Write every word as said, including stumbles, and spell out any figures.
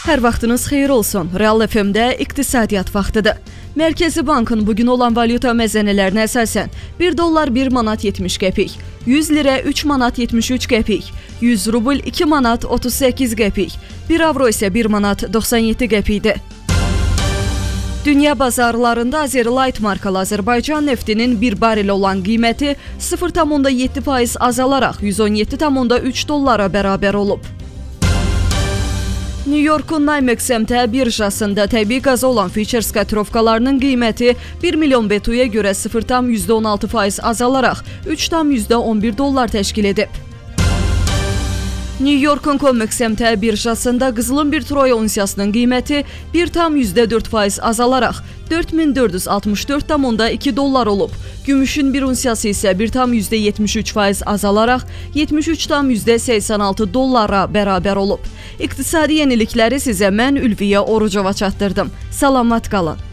Hər vaxtınız xeyir olsun. Real F M-də iqtisadiyyat vaxtıdır. Mərkəzi Bankın bugün olan valyuta məzənələrinə əsasən bir dollar bir manat yetmiş qəpik, yüz lirə üç manat yetmiş üç qəpik, yüz rubl iki manat otuz səkkiz qəpik, bir avro isə bir manat doxsan yeddi qəpikdir. Dünya bazarlarında Azerlight markalı Azərbaycan neftinin bir barel olan qiyməti sıfır tam yeddi faiz azalaraq yüz on yeddi tam üç dollara bərabər olub. New York'un Nymex M T birjasında təbii qaza olan futures kotirovkalarının qiyməti bir milyon B T U-ya görə sıfır tam on altı faiz azalaraq üç tam on bir dollar təşkil edib. New York'un Comex M T birjasında qızılın bir troy unsiyasının qiyməti bir tam dörd faiz azalaraq dörd min dörd yüz altmış dörd tam iki dollar olub. Gümüşün bir unsiyası isə bir tam yetmiş üç faiz azalaraq yetmiş üç tam səksən altı dollara bərabər olub. İqtisadi yenilikləri sizə mən Ülviyə Orucova çatdırdım. Salamat qalın.